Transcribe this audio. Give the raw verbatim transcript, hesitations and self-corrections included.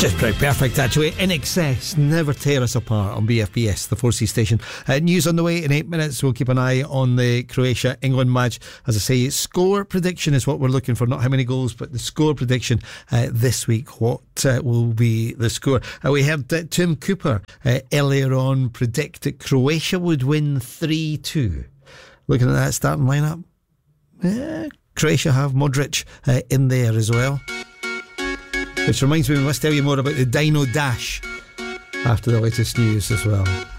Just pretty perfect, actually. In Excess, Never Tear Us Apart on B F B S, the four C station. Uh, news on the way in eight minutes. We'll keep an eye on the Croatia-England match. As I say, score prediction is what we're looking for. Not how many goals, but the score prediction uh, this week. What uh, will be the score? Uh, we heard uh, Tim Cooper uh, earlier on predict that Croatia would win three two. Looking at that starting lineup, yeah, Croatia have Modric uh, in there as well. Which reminds me, we must tell you more about the Dino Dash after the latest news as well.